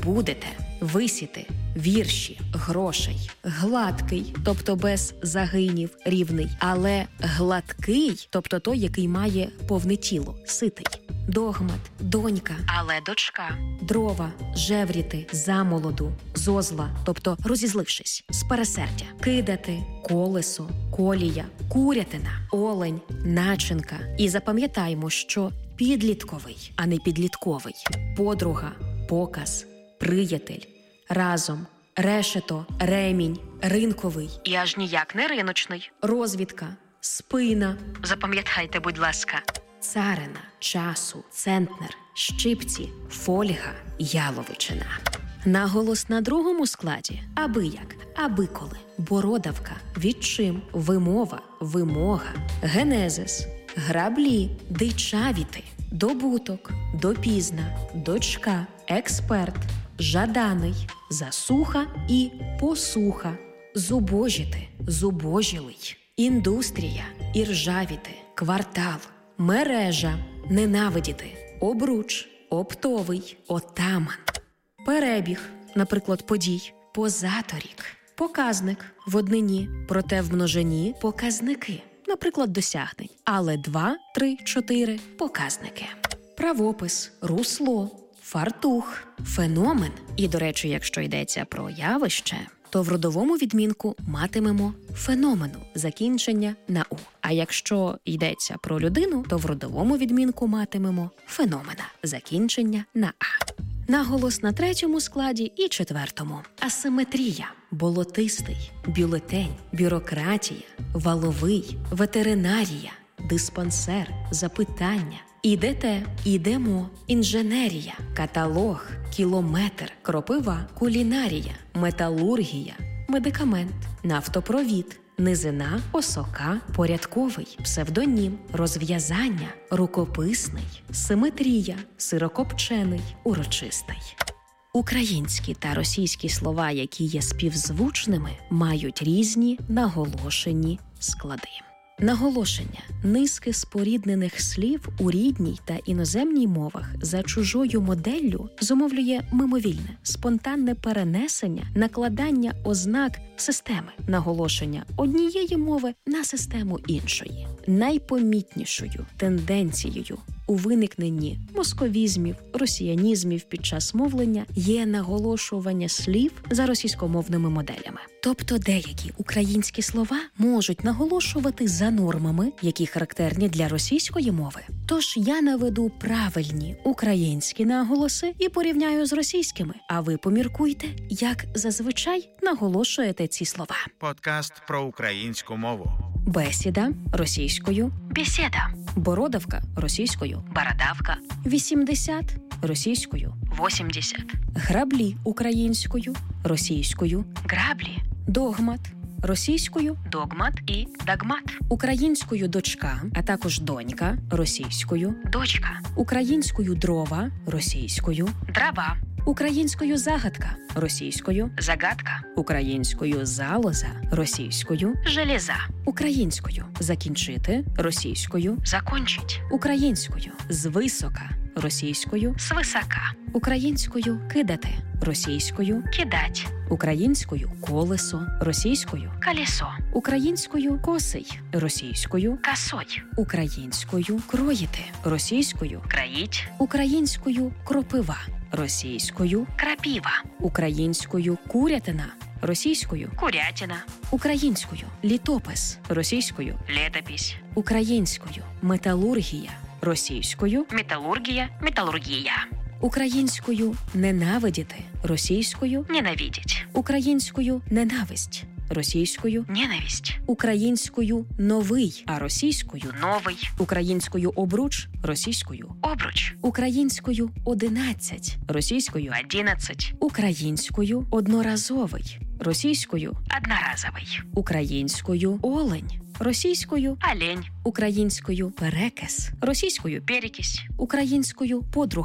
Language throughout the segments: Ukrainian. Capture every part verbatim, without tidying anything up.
будете, висіти, вірші, грошей. Гладкий, тобто без загинів, рівний, але гладкий, тобто той, який має повне тіло, ситий. Догмат, донька, але дочка. Дрова, жевріти, замолоду, зозла, тобто розізлившись, з пересердя. Кидати, колесо, колія, курятина, олень, начинка. І запам'ятаємо, що підлітковий, а не підлітковий. Подруга, показ, приятель, разом, решето, ремінь, ринковий. І аж ніяк не риночний. Розвідка, спина. Запам'ятайте, будь ласка. Царина, часу, центнер, щипці, фольга, яловичина. Наголос на другому складі – абияк, абиколи, бородавка, відчим, вимова, вимога, генезис, граблі, дичавіти, добуток, допізна, дочка, експерт, жаданий, засуха і посуха, зубожити, зубожілий, індустрія, іржавіти, квартал, мережа, ненавидіти, обруч, оптовий, отаман. Перебіг, наприклад, подій, позаторік, показник в однині, проте в множині показники, наприклад, досягнень, але два, три, чотири показники. Правопис, русло, фартух, феномен. І, до речі, якщо йдеться про явище, то в родовому відмінку матимемо феномену, закінчення на «у». А якщо йдеться про людину, то в родовому відмінку матимемо феномена, закінчення на «а». Наголос на третьому складі і четвертому. Асиметрія, болотистий, бюлетень, бюрократія, валовий, ветеринарія, диспансер, запитання, ідете, ідемо, інженерія, каталог, кілометр, кропива, кулінарія, металургія, медикамент, нафтопровід, низина, осока, порядковий, псевдонім, розв'язання, рукописний, симетрія, сирокопчений, урочистий. Українські та російські слова, які є співзвучними, мають різні наголошені склади. Наголошення низки споріднених слів у рідній та іноземній мовах за чужою моделлю зумовлює мимовільне, спонтанне перенесення, накладання ознак системи, наголошення однієї мови на систему іншої. Найпомітнішою тенденцією у виникненні московізмів, росіянізмів під час мовлення є наголошування слів за російськомовними моделями. Тобто деякі українські слова можуть наголошувати за нормами, які характерні для російської мови. Тож я наведу правильні українські наголоси і порівняю з російськими, а ви поміркуйте, як зазвичай наголошуєте ці слова. Подкаст про українську мову. Бесіда російською бесіда. Бородавка російською бородавка. вісімдесят російською вісімдесят. Граблі українською російською граблі. Догмат російською догмат і догмат. Українською дочка, а також донька російською дочка. Українською дрова російською дрова. Українською загадка російською загадка. Українською залоза російською железа. Українською закінчити російською закончить. Українською звисока російською свисока. Українською кидати російською кидать. Українською колесо російською колесо. Українською косий російською косой. Українською кроїти російською кроїть. Українською кропива російською крапіва. Українською курятина російською курятина. Українською літопис російською літопись. Українською металургія російською металургія металургія. Українською ненавидіти російською ненавидіть. Українською ненависть російською ненависть. Українською новий, а російською новий. Українською обруч російською обруч. Українською одинадцять російською одинадцять. Українською одноразовий російською одноразовий. Українською олень російською олень. Українською перекис російською перекись. Українською подруга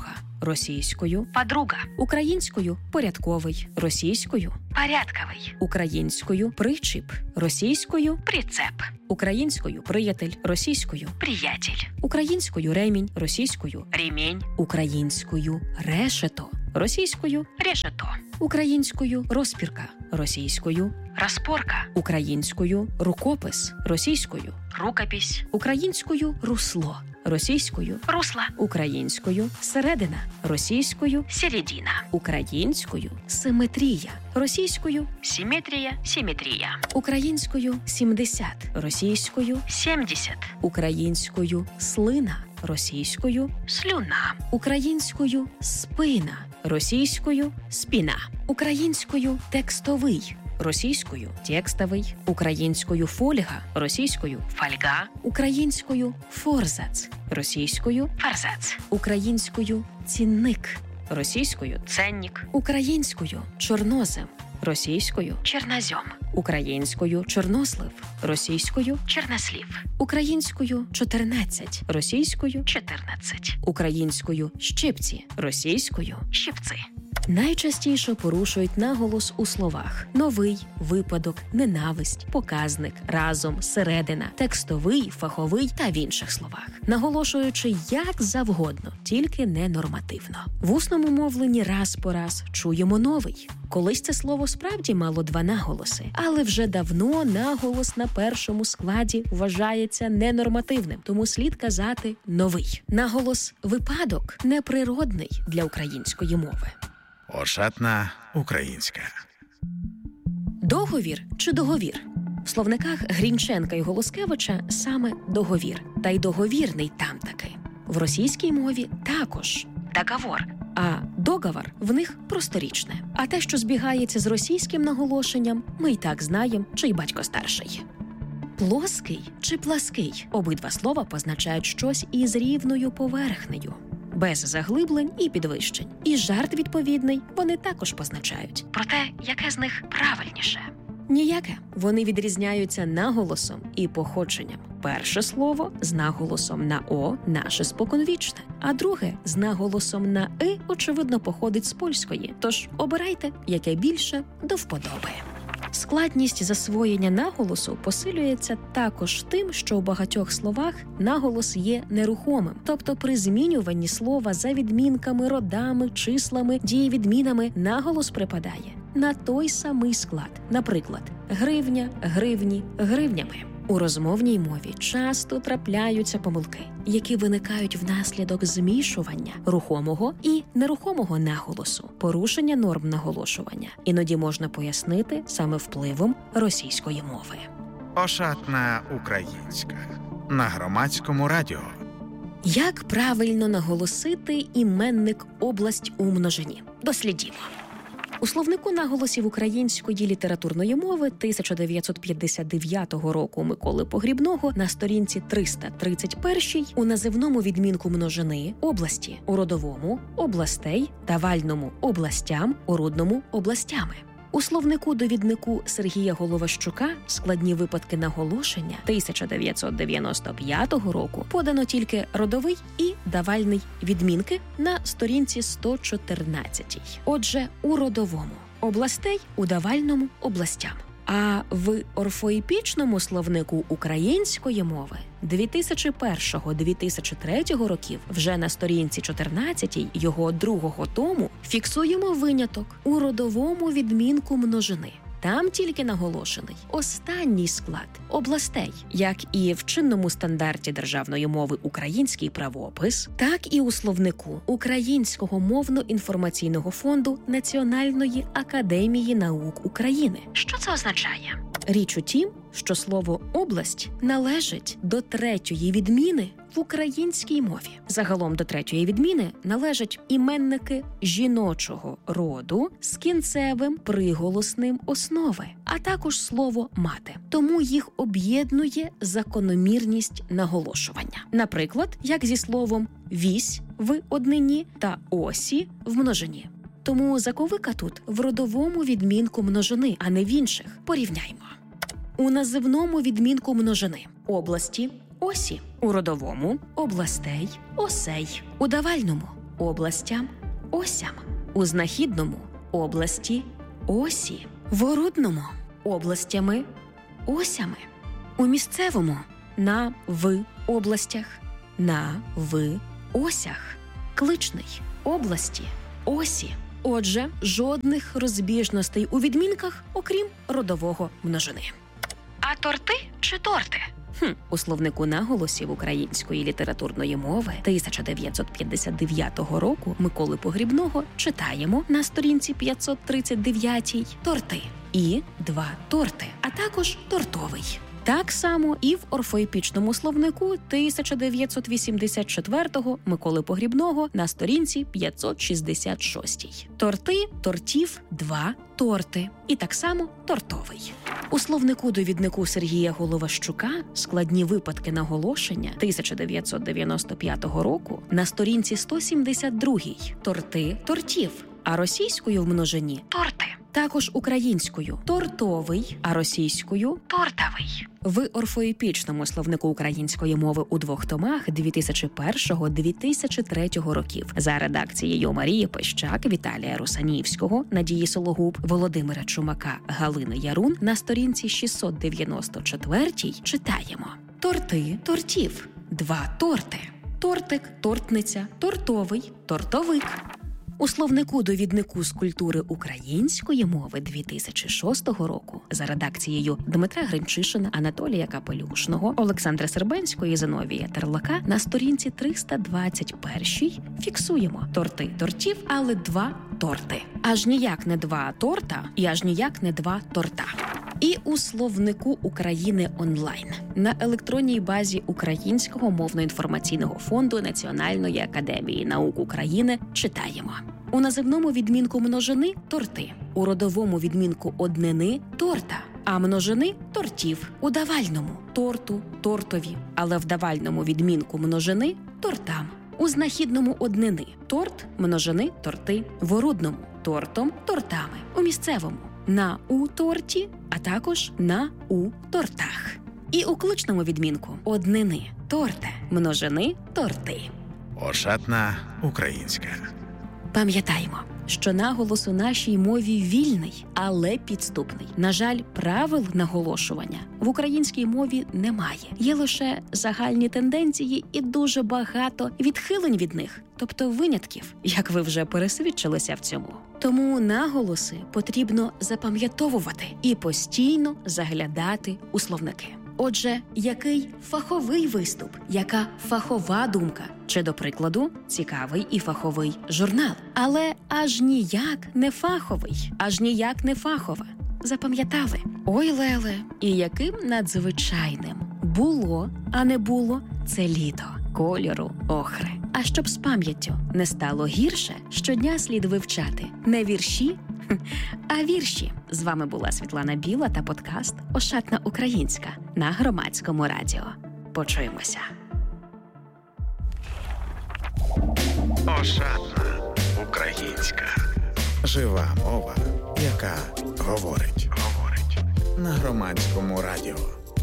російською подруга, українською порядковий, російською порядковий, українською причіп, російською прицеп, українською приятель, російською приятель, українською ремінь, російською ремінь, українською решето, російською решето, українською розпірка, російською розпорка, українською рукопис, російською рукопись, українською русло, російською русла, українською середина, російською середина, українською симетрія, російською симетрія, симетрія, українською сімдесят, російською сімдесят, українською слина, російською слюна, українською спина, російською спіна, українською текстовий, російською текстовий, українською фольга, російською фольга, українською форзац, російською форзац, українською цінник, російською ценник, українською чорнозем, російською чернозем, українською чорнослив, російською чернослів, українською чотирнадцять, російською чотирнадцять, українською щипці, російською щипці. Найчастіше порушують наголос у словах новий, випадок, ненависть, показник, разом, середина, текстовий, фаховий та в інших словах, наголошуючи як завгодно, тільки не нормативно. В усному мовленні раз по раз чуємо новий. Колись це слово справді мало два наголоси, але вже давно наголос на першому складі вважається ненормативним, тому слід казати новий. Наголос випадок неприродний для української мови. Ошатна українська. Договір чи договір? В словниках Грінченка і Голоскевича саме договір. Та й договірний там таки. В російській мові також договор, а договор в них просторічне. А те, що збігається з російським наголошенням, ми й так знаємо, чий батько старший. Плоский чи плаский – обидва слова позначають щось із рівною поверхнею, без заглиблень і підвищень. І жарт відповідний вони також позначають. Проте, яке з них правильніше? Ніяке. Вони відрізняються наголосом і походженням. Перше слово з наголосом на «о» – наше споконвічне, а друге з наголосом на «и» очевидно походить з польської. Тож обирайте, яке більше до вподоби. Складність засвоєння наголосу посилюється також тим, що у багатьох словах наголос є нерухомим. Тобто при змінюванні слова за відмінками, родами, числами, дієвідмінами наголос припадає на той самий склад. Наприклад, гривня, гривні, гривнями. У розмовній мові часто трапляються помилки, які виникають внаслідок змішування рухомого і нерухомого наголосу, порушення норм наголошування. Іноді можна пояснити саме впливом російської мови. Ошатна українська. На Громадському радіо. Як правильно наголосити іменник область у множині? Дослідімо. У словнику наголосів української літературної мови тисяча дев'ятсот п'ятдесят дев'ятого року Миколи Погрібного на сторінці триста тридцять один у називному відмінку множини області, у родовому областей, давальному областям, у рудному областями. У словнику-довіднику Сергія Головащука «Складні випадки наголошення» тисяча дев'ятсот дев'яносто п'ятого року подано тільки родовий і давальний відмінки на сторінці сто чотирнадцятій. Отже, у родовому – областей, у давальному – областям. А в орфоепічному словнику української мови дві тисячі першого - дві тисячі третього років вже на сторінці чотирнадцятій його другого тому фіксуємо виняток у родовому відмінку множини. Там тільки наголошений останній склад областей, як і в чинному стандарті державної мови «Український правопис», так і у словнику Українського мовно-інформаційного фонду Національної академії наук України. Що це означає? Річ у тім, що слово «область» належить до третьої відміни в українській мові. Загалом до третьої відміни належать іменники жіночого роду з кінцевим приголосним основи, а також слово «мати». Тому їх об'єднує закономірність наголошування. Наприклад, як зі словом «вісь» в однині та «осі» в множині. Тому заковика тут в родовому відмінку множини, а не в інших. Порівняймо. У називному відмінку множини області – осі, у родовому – областей, осей, у давальному – областям, осям. У знахідному – області, осі. В орудному – областями, осями. У місцевому – на в областях, на в осях. Кличний – області, осі. Отже, жодних розбіжностей у відмінках, окрім родового множини. А торти чи торти? Хм, у словнику наголосів української літературної мови тисяча дев'ятсот п'ятдесят дев'ятого року Миколи Погрібного читаємо на сторінці п'ятсот тридцять дев'ятій торти і два торти, а також тортовий. Так само і в орфоепічному словнику тисяча дев'ятсот вісімдесят четвертого Миколи Погрібного на сторінці п'ятсот шістдесят шостій. Торти, тортів, два, торти. І так само тортовий. У словнику-довіднику Сергія Головащука «Складні випадки наголошення» тисяча дев'ятсот дев'яносто п'ятого року на сторінці сто сімдесят другій торти, тортів, а російською в множині – торти. Також українською – тортовий, а російською – тортовий. В орфоепічному словнику української мови у двох томах дві тисячі першого - дві тисячі третього років за редакцією Марії Пещак, Віталія Русанівського, Надії Сологуб, Володимира Чумака, Галини Ярун на сторінці шістсот дев'яносто четвертій читаємо: торти, тортів, два торти, тортик, тортниця, тортовий, тортовик. У словнику-довіднику з культури української мови дві тисячі шостого року за редакцією Дмитра Гринчишина, Анатолія Капелюшного, Олександра Сербенського і Зиновія Терлака на сторінці триста двадцять першій фіксуємо торти тортів, але два торти. Аж ніяк не два торта і аж ніяк не два торта. І у словнику України онлайн на електронній базі Українського мовно-інформаційного фонду Національної академії наук України читаємо: у називному відмінку множини – торти, у родовому відмінку однини – торта, а множини – тортів, у давальному – торту, тортові, але в давальному відмінку множини – тортам, у знахідному однини – торт, множини – торти, в орудному – тортом, тортами, у місцевому – на у торті, а також на у тортах. І у кличному відмінку однини – торте, множини – торти. Ошатна українська. Пам'ятаємо, що наголос у нашій мові вільний, але підступний. На жаль, правил наголошування в українській мові немає. Є лише загальні тенденції і дуже багато відхилень від них, тобто винятків, як ви вже пересвідчилися в цьому. Тому наголоси потрібно запам'ятовувати і постійно заглядати у словники. Отже, який фаховий виступ, яка фахова думка, чи, до прикладу, цікавий і фаховий журнал. Але аж ніяк не фаховий, аж ніяк не фахове. Запам'ятали? Ой, Леле, і яким надзвичайним було, а не було це літо кольору охри. А щоб з пам'яттю не стало гірше, щодня слід вивчати не вірші, а вірші. З вами була Світлана Біла та подкаст «Ошатна українська» на Громадському радіо. Почуємося. Ошатна українська. Жива мова, яка говорить. Говорить. На Громадському радіо.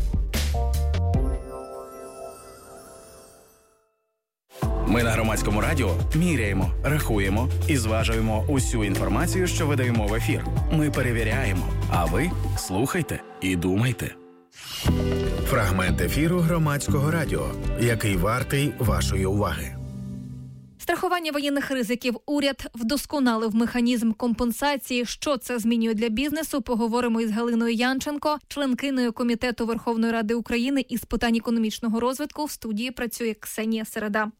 Ми на Громадському радіо міряємо, рахуємо і зважуємо усю інформацію, що видаємо в ефір. Ми перевіряємо, а ви слухайте і думайте. Фрагмент ефіру Громадського радіо, який вартий вашої уваги. Страхування воєнних ризиків. Уряд вдосконалив механізм компенсації. Що це змінює для бізнесу? Поговоримо із Галиною Янченко, членкиною Комітету Верховної Ради України із питань економічного розвитку. В студії працює Ксенія Середа.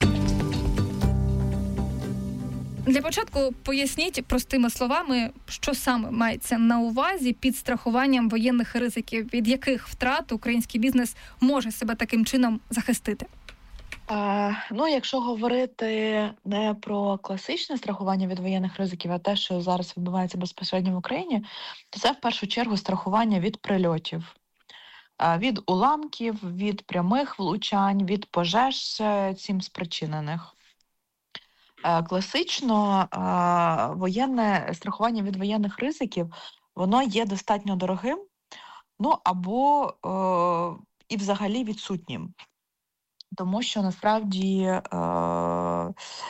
Для початку поясніть простими словами, що саме мається на увазі під страхуванням воєнних ризиків, від яких втрат український бізнес може себе таким чином захистити. А, ну, якщо говорити не про класичне страхування від воєнних ризиків, а те, що зараз відбувається безпосередньо в Україні, то це в першу чергу страхування від прильотів, а, від уламків, від прямих влучань, від пожеж цим спричинених. Класично воєнне страхування від воєнних ризиків, воно є достатньо дорогим, ну або і взагалі відсутнім. Тому що насправді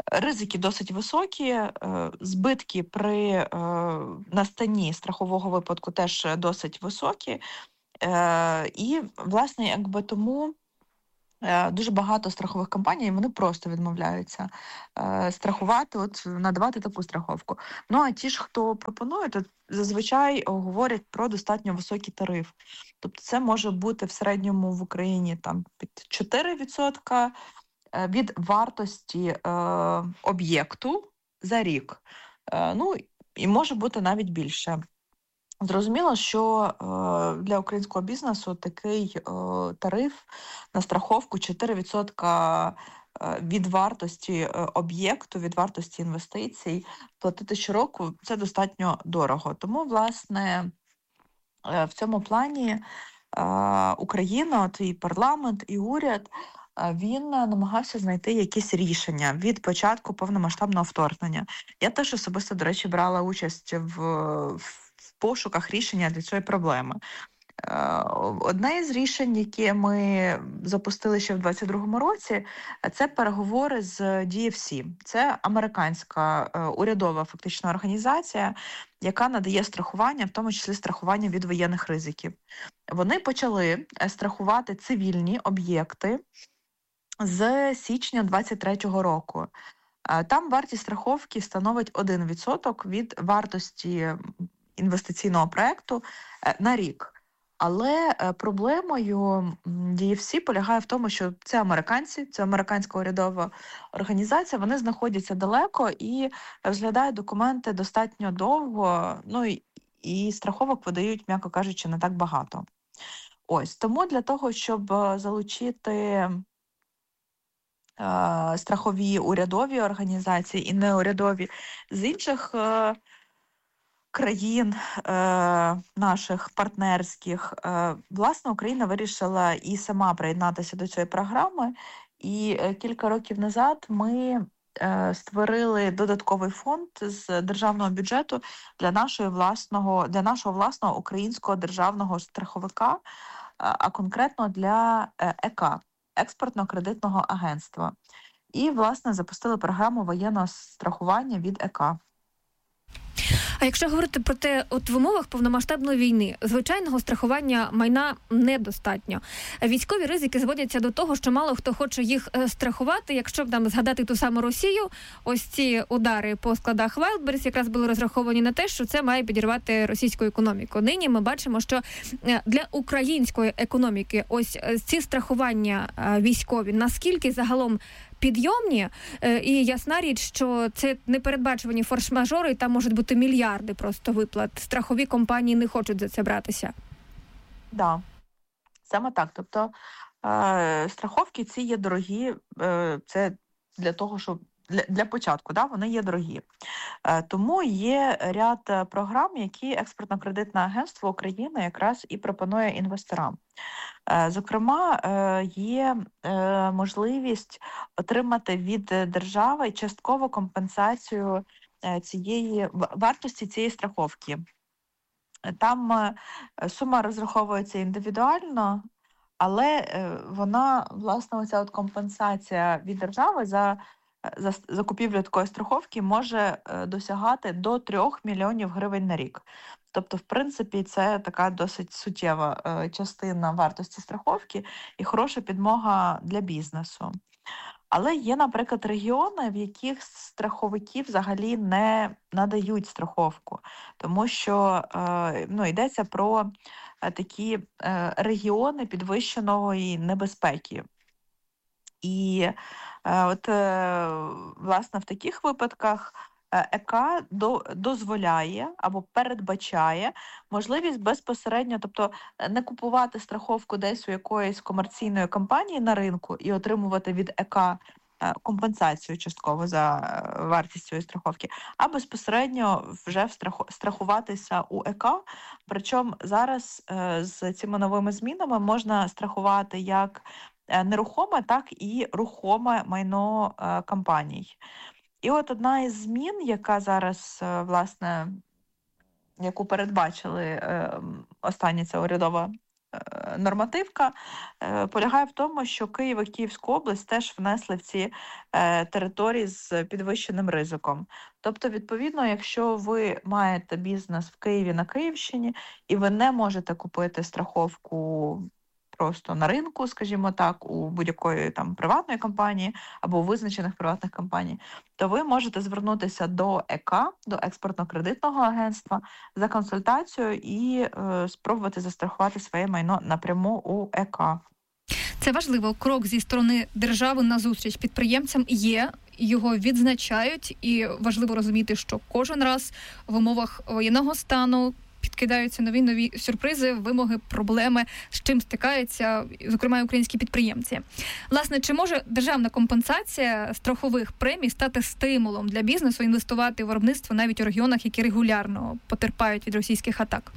ризики досить високі, збитки при настанні страхового випадку теж досить високі. І, власне, якби тому дуже багато страхових компаній, вони просто відмовляються страхувати, от надавати таку страховку. Ну, а ті ж, хто пропонує, то зазвичай говорять про достатньо високий тариф. Тобто це може бути в середньому в Україні там під чотири відсотки від вартості е, об'єкту за рік. Е, ну, і може бути навіть більше. Зрозуміло, що е, для українського бізнесу такий е, тариф на страховку чотири відсотки від вартості об'єкту, від вартості інвестицій платити щороку – це достатньо дорого. Тому, власне, в цьому плані Україна, от і парламент, і уряд, він намагався знайти якісь рішення від початку повномасштабного вторгнення. Я теж особисто, до речі, брала участь в, в пошуках рішення для цієї проблеми. Одне із рішень, які ми запустили ще в двадцять другому році, це переговори з ді еф сі. Це американська урядова фактично організація, яка надає страхування, в тому числі страхування від воєнних ризиків. Вони почали страхувати цивільні об'єкти з січня двадцять третього року. Там вартість страховки становить один відсоток від вартості інвестиційного проєкту на рік. Але проблемою ді еф сі полягає в тому, що це американці, це американська урядова організація, вони знаходяться далеко і розглядають документи достатньо довго, ну і, і страховок видають, м'яко кажучи, не так багато. Ось, тому для того, щоб залучити е, страхові урядові організації і неурядові з інших е, країн е, наших партнерських, е, власне, Україна вирішила і сама приєднатися до цієї програми. І е, кілька років назад ми е, створили додатковий фонд з державного бюджету для нашого власного, для нашого власного українського державного страховика, е, а конкретно для е, е ка, експортно-кредитного агентства. І, власне, запустили програму воєнного страхування від е ка. А якщо говорити про те, от в умовах повномасштабної війни звичайного страхування майна недостатньо. Військові ризики зводяться до того, що мало хто хоче їх страхувати. Якщо б нам згадати ту саму Росію, ось ці удари по складах Wildberries якраз були розраховані на те, що це має підірвати російську економіку. Нині ми бачимо, що для української економіки ось ці страхування військові, наскільки загалом підйомні, і ясна річ, що це непередбачувані форс-мажори, і там можуть бути мільярди просто виплат. Страхові компанії не хочуть за це братися. Так, да. Саме так. Тобто е- страховки ці є дорогі, е- це для того, щоб Для, для початку, да, вони є дорогі. Е, тому є ряд програм, які Експортно-кредитне агентство України якраз і пропонує інвесторам. Е, зокрема, е, є е, можливість отримати від держави часткову компенсацію е, цієї вартості цієї страховки. Там е, сума розраховується індивідуально, але е, вона, власне, оця от компенсація від держави за за закупівлю такої страховки може досягати до трьох мільйонів гривень на рік. Тобто, в принципі, це така досить суттєва частина вартості страховки і хороша підмога для бізнесу. Але є, наприклад, регіони, в яких страховики взагалі не надають страховку, тому що ну, йдеться про такі регіони підвищеної небезпеки. І от, власне, в таких випадках е ка дозволяє або передбачає можливість безпосередньо, тобто не купувати страховку десь у якоїсь комерційної компанії на ринку і отримувати від е ка компенсацію частково за вартість цієї страховки, а безпосередньо вже страхуватися у е ка. Причому зараз з цими новими змінами можна страхувати як нерухоме, так і рухоме майно е, компаній. І от одна із змін, яка зараз, е, власне, яку передбачили е, остання ця урядова нормативка полягає в тому, що Київ і Київська область теж внесли в ці території з підвищеним ризиком. Тобто, відповідно, якщо ви маєте бізнес в Києві на Київщині і ви не можете купити страховку просто на ринку, скажімо так, у будь-якої там приватної компанії або у визначених приватних компаній, то ви можете звернутися до ЕК, до експортно-кредитного агентства, за консультацією і е, спробувати застрахувати своє майно напряму у ЕК. Це важливо. Крок зі сторони держави назустріч підприємцям є, його відзначають, і важливо розуміти, що кожен раз в умовах воєнного стану підкидаються нові нові сюрпризи, вимоги, проблеми, з чим стикаються, зокрема, і українські підприємці. Власне, чи може державна компенсація страхових премій стати стимулом для бізнесу інвестувати в виробництво навіть у регіонах, які регулярно потерпають від російських атак?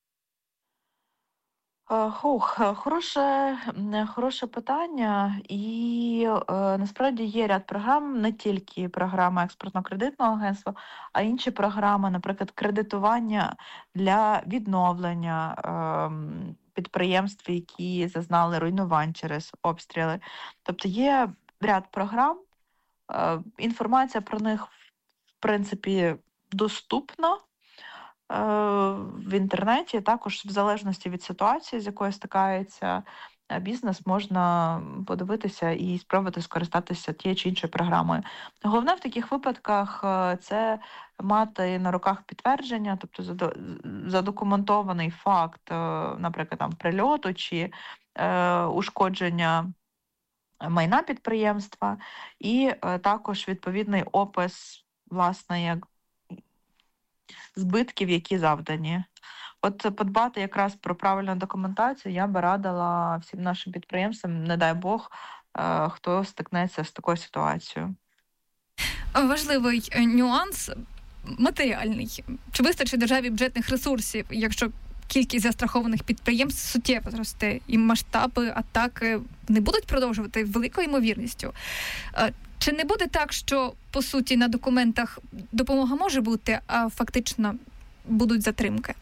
Хух, хороше, хороше питання. І е, насправді є ряд програм, не тільки програма експортно-кредитного агентства, а інші програми, наприклад, кредитування для відновлення е, підприємств, які зазнали руйнувань через обстріли. Тобто є ряд програм, е, інформація про них, в принципі, доступна в інтернеті. Також в залежності від ситуації, з якою стикається бізнес, можна подивитися і спробувати скористатися тією чи іншою програмою. Головне в таких випадках це мати на руках підтвердження, тобто задокументований факт, наприклад, там прильоту чи е, ушкодження майна підприємства, і е, також відповідний опис, власне, як збитків, які завдані. От подбати якраз про правильну документацію я би радила всім нашим підприємцям, не дай Бог, хто стикнеться з такою ситуацією. Важливий нюанс матеріальний. Чи вистачить державі бюджетних ресурсів, якщо кількість застрахованих підприємств суттєво зросте і масштаби атаки не будуть продовжувати великою ймовірністю? Чи не буде так, що, по суті, на документах допомога може бути, а фактично будуть затримки?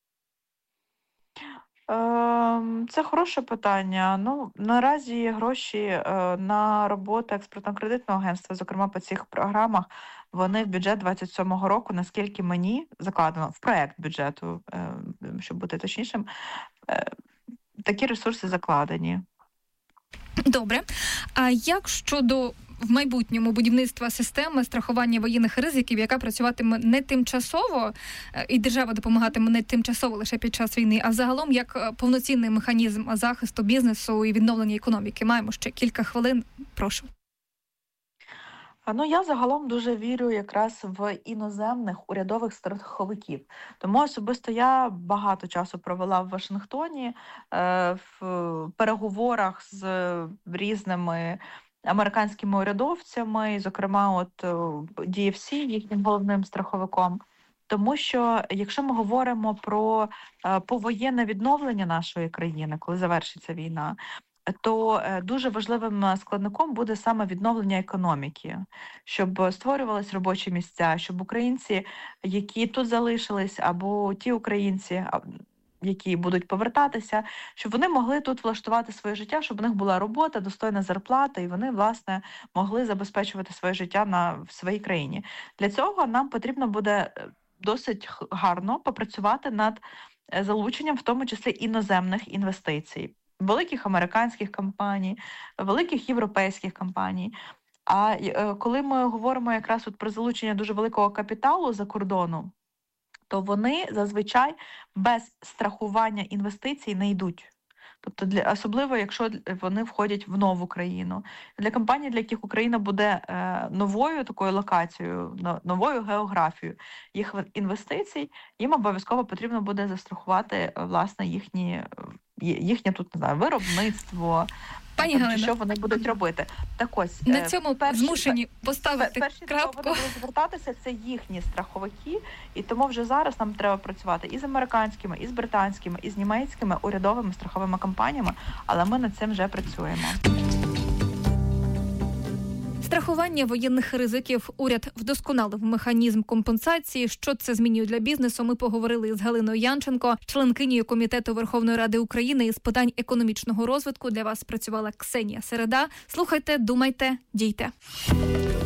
Це хороше питання. Ну, наразі гроші на роботу експортно-кредитного агентства, зокрема по цих програмах, вони в бюджет двадцять сьомого року, наскільки мені закладено, в проект бюджету, щоб бути точнішим, такі ресурси закладені. Добре. А як щодо в майбутньому будівництва системи страхування воєнних ризиків, яка працюватиме не тимчасово, і держава допомагатиме не тимчасово лише під час війни, а загалом як повноцінний механізм захисту бізнесу і відновлення економіки? Маємо ще кілька хвилин. Прошу. Ну, я загалом дуже вірю якраз в іноземних урядових страховиків. Тому особисто я багато часу провела в Вашингтоні, в переговорах з різними американськими урядовцями, зокрема от ді еф сі, їхнім головним страховиком. Тому що, якщо ми говоримо про повоєнне відновлення нашої країни, коли завершиться війна, то дуже важливим складником буде саме відновлення економіки, щоб створювались робочі місця, щоб українці, які тут залишились, або ті українці, які будуть повертатися, щоб вони могли тут влаштувати своє життя, щоб у них була робота, достойна зарплата, і вони, власне, могли забезпечувати своє життя на, в своїй країні. Для цього нам потрібно буде досить гарно попрацювати над залученням, в тому числі іноземних інвестицій, великих американських компаній, великих європейських компаній. А коли ми говоримо якраз от про залучення дуже великого капіталу за кордону, то вони зазвичай без страхування інвестицій не йдуть. Тобто, для, особливо, якщо вони входять в нову країну. Для компаній, для яких Україна буде е, новою такою локацією, новою географією їх інвестицій, їм обов'язково потрібно буде застрахувати, власне, їхні, їхнє тут, не знаю, виробництво, Пані там, Галино, що вони будуть робити. Так ось, на цьому перші, змушені поставити перші, крапку. Перші, хто буде звертатися, це їхні страховики, і тому вже зараз нам треба працювати і з американськими, і з британськими, і з німецькими урядовими страховими компаніями, але ми над цим вже працюємо. Страхування воєнних ризиків. Уряд вдосконалив механізм компенсації. Що це змінює для бізнесу? Ми поговорили з Галиною Янченко, членкинею Комітету Верховної Ради України із питань економічного розвитку. Для вас працювала Ксенія Середа. Слухайте, думайте, дійте.